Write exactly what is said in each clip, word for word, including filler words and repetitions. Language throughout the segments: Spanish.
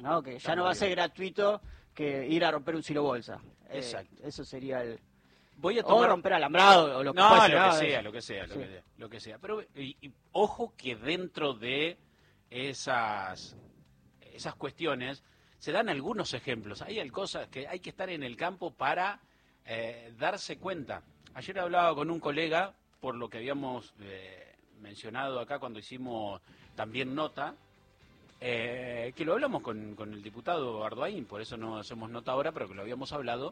¿no? Que ya no va a ser gratuito que ir a romper un silo bolsa. Exacto. Eh, eso sería el... Voy a tomar... O romper alambrado o lo que no, fuese, lo ¿no? que sea, lo que sea, lo, Sí. que, lo que sea. Pero y, y, ojo que dentro de esas, esas cuestiones se dan algunos ejemplos. Hay cosas que hay que estar en el campo para eh, darse cuenta. Ayer hablaba con un colega, por lo que habíamos eh, mencionado acá cuando hicimos también nota, eh, que lo hablamos con, con el diputado Ardoaín, por eso no hacemos nota ahora, pero que lo habíamos hablado,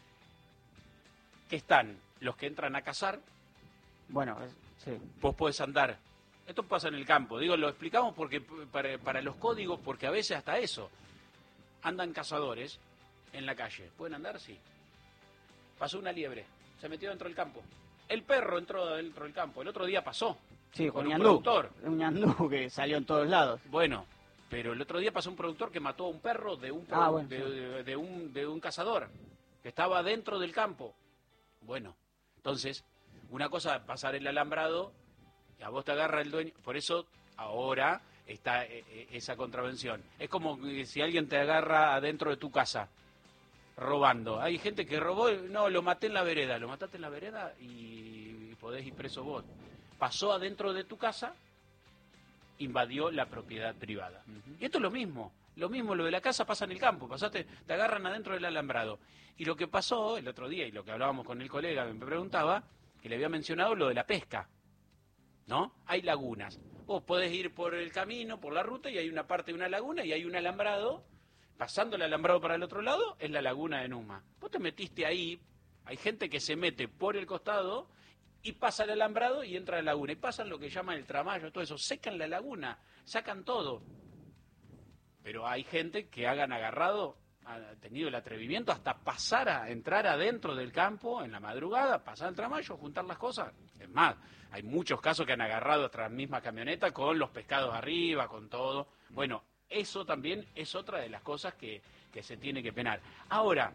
que están los que entran a cazar. Bueno, sí. Vos podés andar. Esto pasa en el campo. Digo, lo explicamos porque para, para los códigos, porque a veces hasta eso. Andan cazadores en la calle. ¿Pueden andar? Sí. Pasó una liebre. Se metió dentro del campo. El perro entró dentro del campo. El otro día pasó. Sí, con con un ñandú. productor. Un ñandú que salió en todos lados. Bueno, pero el otro día pasó un productor que mató a un perro de un, pro, ah, bueno, de, sí. de, de, un, de un cazador que estaba dentro del campo. Bueno, entonces, una cosa es pasar el alambrado, y a vos te agarra el dueño, por eso ahora está eh, esa contravención. Es como si alguien te agarra adentro de tu casa, robando. Hay gente que robó, no, lo maté en la vereda, lo mataste en la vereda y podés ir preso vos. Pasó adentro de tu casa, invadió la propiedad privada. Uh-huh. Y esto es lo mismo. Lo mismo, lo de la casa pasa en el campo, pasaste, te agarran adentro del alambrado. Y lo que pasó el otro día, y lo que hablábamos con el colega, me preguntaba, que le había mencionado lo de la pesca, ¿no? Hay lagunas. Vos podés ir por el camino, por la ruta, y hay una parte de una laguna, y hay un alambrado, pasando el alambrado para el otro lado, es la laguna de Numa. Vos te metiste ahí, hay gente que se mete por el costado, y pasa el alambrado y entra a la laguna. Y pasan lo que llaman el tramallo, todo eso, secan la laguna, sacan todo. Pero hay gente que hagan agarrado, ha tenido el atrevimiento hasta pasar a entrar adentro del campo en la madrugada, pasar el tramallo, juntar las cosas. Es más, hay muchos casos que han agarrado otra misma camioneta con los pescados arriba, con todo. Bueno, eso también es otra de las cosas que, que se tiene que penar. Ahora,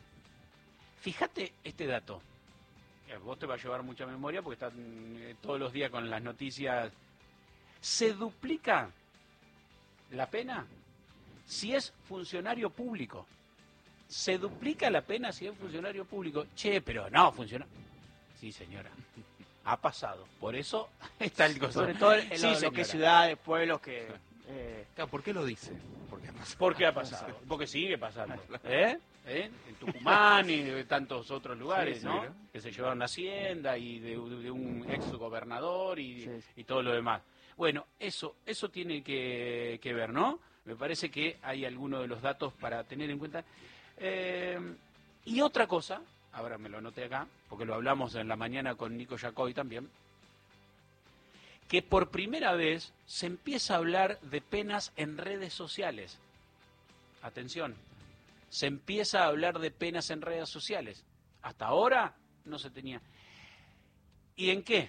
fíjate este dato. Vos te va a llevar mucha memoria porque estás eh, todos los días con las noticias. ¿Se duplica la pena si es funcionario público? ¿Se duplica la pena si es funcionario público? Che, pero no, funciona. Sí, señora. Ha pasado. Por eso está el cosa. Sobre todo en sí, lo, lo que ciudades, pueblos que... Eh... Claro, ¿por qué lo dice? Porque ha pasado. Porque ha pasado. Porque sigue pasando. ¿Eh? ¿Eh? En Tucumán y de tantos otros lugares, sí, ¿no? Sí, ¿no? Que se llevaron la hacienda y de, de un ex gobernador y, sí, sí. y todo lo demás. Bueno, eso, eso tiene que, que ver, ¿no? Me parece que hay algunos de los datos para tener en cuenta. Eh, y otra cosa, ahora me lo anoté acá, porque lo hablamos en la mañana con Nico Yacoy también, que por primera vez se empieza a hablar de penas en redes sociales. Atención, se empieza a hablar de penas en redes sociales. Hasta ahora no se tenía. ¿Y en qué?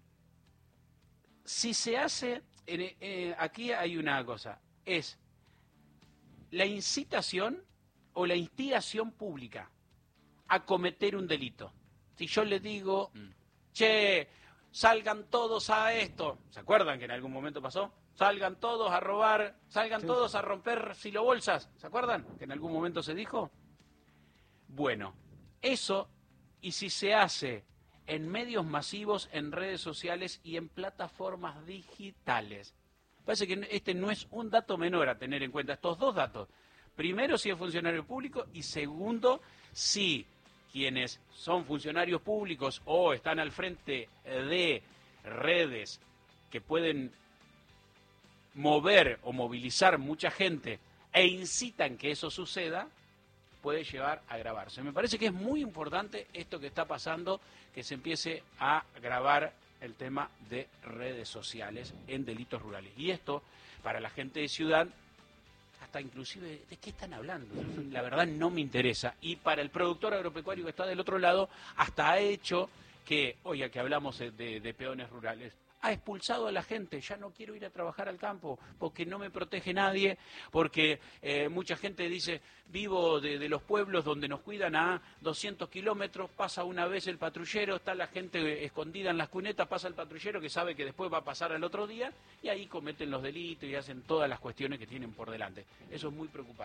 Si se hace, eh, eh, aquí hay una cosa, es la incitación o la instigación pública a cometer un delito. Si yo le digo, mm. che, salgan todos a esto, ¿se acuerdan que en algún momento pasó? Salgan todos a robar, salgan sí. todos a romper silobolsas, ¿se acuerdan? Que en algún momento se dijo. Bueno, eso, y si se hace en medios masivos, en redes sociales y en plataformas digitales. Parece que este no es un dato menor a tener en cuenta, estos dos datos. Primero, si es funcionario público, y segundo, si quienes son funcionarios públicos o están al frente de redes que pueden mover o movilizar mucha gente e incitan que eso suceda, puede llevar a agravarse. Me parece que es muy importante esto que está pasando, que se empiece a agravar el tema de redes sociales en delitos rurales. Y esto, para la gente de ciudad, hasta inclusive, ¿de qué están hablando? La verdad no me interesa. Y para el productor agropecuario que está del otro lado, hasta ha hecho que, oiga, que hablamos de, de peones rurales, ha expulsado a la gente, ya no quiero ir a trabajar al campo, porque no me protege nadie, porque eh, mucha gente dice, vivo de, de los pueblos donde nos cuidan a doscientos kilómetros, pasa una vez el patrullero, está la gente escondida en las cunetas, pasa el patrullero que sabe que después va a pasar al otro día, y ahí cometen los delitos y hacen todas las cuestiones que tienen por delante. Eso es muy preocupante.